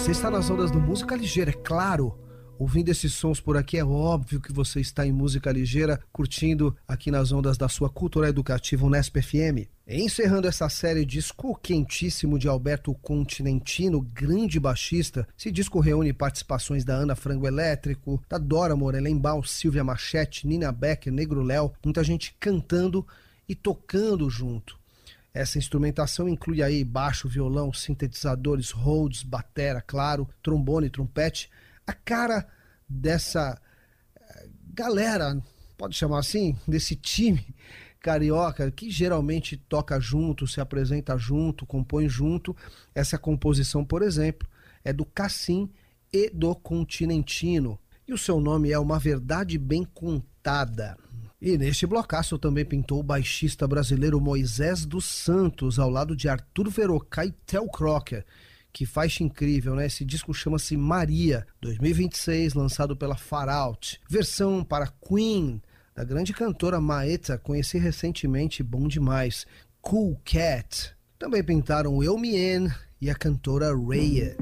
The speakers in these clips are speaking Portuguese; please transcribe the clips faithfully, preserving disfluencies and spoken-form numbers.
Você está nas ondas do Música Ligeira, é claro. Ouvindo esses sons por aqui, é óbvio que você está em música ligeira, curtindo aqui nas ondas da sua cultura educativa Unesp F M. Encerrando essa série disco quentíssimo de Alberto Continentino, grande baixista, esse disco reúne participações da Ana Frango Elétrico, da Dora Morelenbaum, Silvia Machete, Nina Becker, Negro Léo, muita gente cantando e tocando junto. Essa instrumentação inclui aí baixo, violão, sintetizadores, Rhodes, batera, claro, trombone, trompete. A cara dessa galera, pode chamar assim, desse time carioca que geralmente toca junto, se apresenta junto, compõe junto. Essa composição, por exemplo, é do Cassim e do Continentino. E o seu nome é Uma Verdade Bem Contada. E neste blocaço também pintou o baixista brasileiro Moisés dos Santos, ao lado de Arthur Verocai e Theo Crocker. Que faixa incrível, né? Esse disco chama-se Maria, dois mil e vinte e seis, lançado pela Far Out. Versão para Queen, da grande cantora Maeta, conheci recentemente, bom demais. Cool Cat. Também pintaram Eu Me En e a cantora Raya.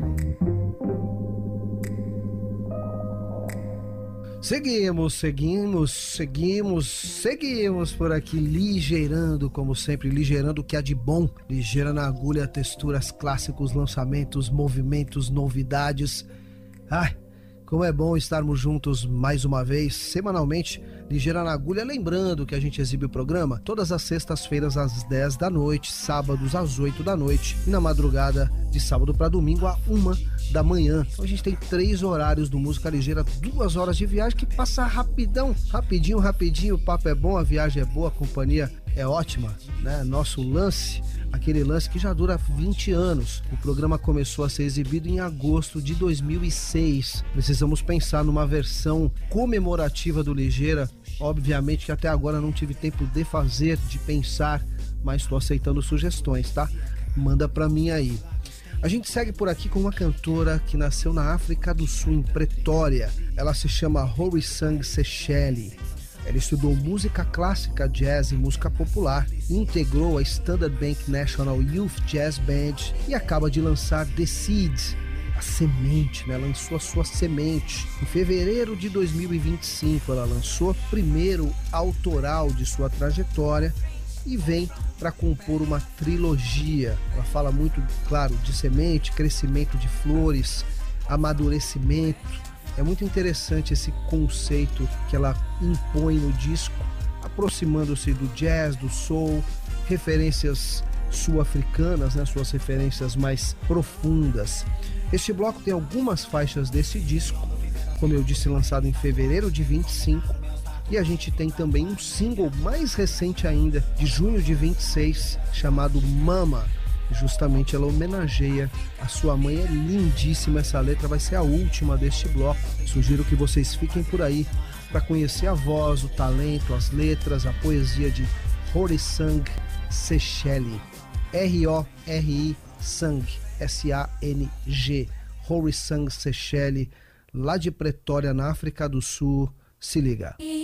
Seguimos, seguimos, seguimos, seguimos por aqui, ligeirando, como sempre, ligeirando o que há de bom. Ligeira na agulha, texturas, clássicos, lançamentos, movimentos, novidades. Ai, como é bom estarmos juntos mais uma vez, semanalmente, ligeira na agulha. Lembrando que a gente exibe o programa todas as sextas-feiras às dez da noite, sábados às oito da noite e na madrugada de sábado para domingo à uma da manhã. Então a gente tem três horários do Música Ligeira, duas horas de viagem que passa rapidão, rapidinho, rapidinho. O papo é bom, a viagem é boa, a companhia é ótima, né? Nosso lance, aquele lance que já dura vinte anos. O programa começou a ser exibido em agosto de dois mil e seis. Precisamos pensar numa versão comemorativa do Ligeira. Obviamente que até agora não tive tempo de fazer, de pensar, mas estou aceitando sugestões, tá? Manda pra mim aí. A gente segue por aqui com uma cantora que nasceu na África do Sul, em Pretória. Ela se chama Horisang Secheli. Ela estudou música clássica, jazz e música popular, integrou a Standard Bank National Youth Jazz Band e acaba de lançar The Seed, a semente, né? Lançou a sua semente. Em fevereiro de dois mil e vinte e cinco ela lançou o primeiro autoral de sua trajetória e vem para compor uma trilogia. Ela fala muito, claro, de semente, crescimento de flores, amadurecimento. É muito interessante esse conceito que ela impõe no disco, aproximando-se do jazz, do soul, referências sul-africanas, né, suas referências mais profundas. Este bloco tem algumas faixas desse disco, como eu disse, lançado em fevereiro de vinte e cinco, e a gente tem também um single mais recente ainda, de junho de vinte e seis, chamado Mama. Justamente ela homenageia a sua mãe. É lindíssima essa letra, vai ser a última deste bloco. Sugiro que vocês fiquem por aí para conhecer a voz, o talento, as letras, a poesia de Horisang Secheli. R O R I Sang, S A N G. Horisang Secheli, lá de Pretória, na África do Sul. Se liga.